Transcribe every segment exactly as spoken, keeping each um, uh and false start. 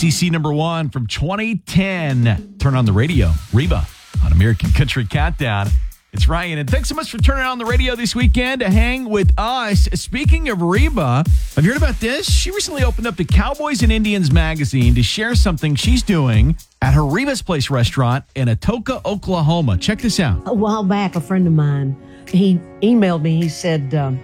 C C number one from twenty ten. Turn on the radio. Reba on American Country Countdown. It's Ryan, and thanks so much for turning on the radio this weekend to hang with us. Speaking of Reba, have you heard about this? She recently opened up the Cowboys and Indians magazine to share something she's doing at her Reba's Place restaurant in Atoka, Oklahoma. Check this out. A while back, a friend of mine, he emailed me. He said, um,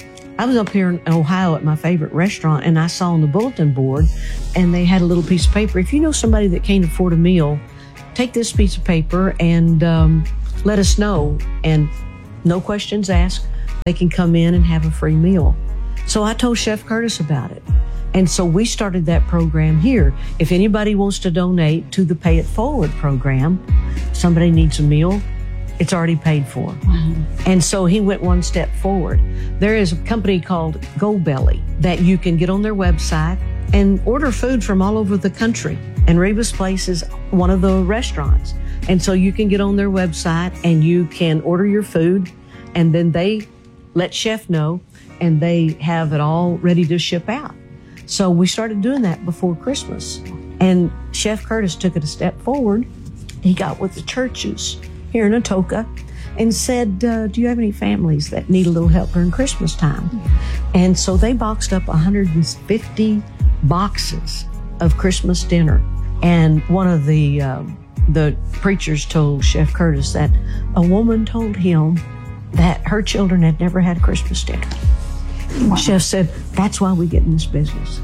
I was up here in Ohio at my favorite restaurant, and I saw on the bulletin board, and they had a little piece of paper. If you know somebody that can't afford a meal, take this piece of paper and um, let us know. And no questions asked, they can come in and have a free meal. So I told Chef Curtis about it. And so we started that program here. If anybody wants to donate to the Pay It Forward program, somebody needs a meal, it's already paid for. Wow. And so he went one step forward. There is a company called GoBelly that you can get on their website and order food from all over the country. And Reba's Place is one of the restaurants. And so you can get on their website and you can order your food, and then they let Chef know, and they have it all ready to ship out. So we started doing that before Christmas. And Chef Curtis took it a step forward. He got with the churches here in Atoka and said, uh, do you have any families that need a little help during Christmas time? And so they boxed up one hundred fifty boxes of Christmas dinner. And one of the uh, the preachers told Chef Curtis that a woman told him that her children had never had Christmas dinner. Wow. Chef said, that's why we get in this business,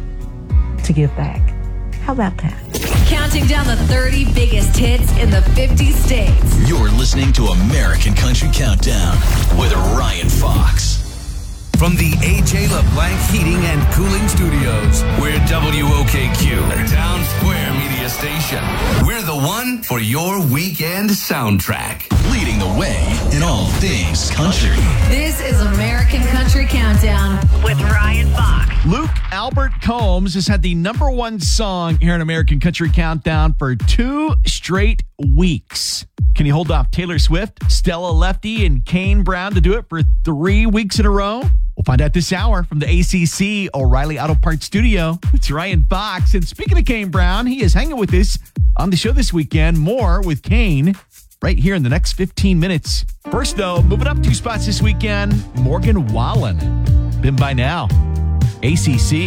to give back. How about that? Counting down the thirty biggest hits in the fifty states. You're listening to American Country Countdown with Ryan Fox. From the A J LeBlanc Heating and Cooling Studios, we're W O K Q, Town Square Media Station. We're the one for your weekend soundtrack. Leading the way in all things country. This is American Country Countdown with Ryan Fox. Luke Albert Combs has had the number one song here in American Country Countdown for two straight weeks. Can you hold off Taylor Swift, Stella Lefty, and Kane Brown to do it for three weeks in a row? We'll find out this hour from the A C C O'Reilly Auto Parts Studio. It's Ryan Fox. And speaking of Kane Brown, he is hanging with us on the show this weekend. More with Kane right here in the next fifteen minutes. First, though, moving up two spots this weekend, Morgan Wallen. Been by now. A C C.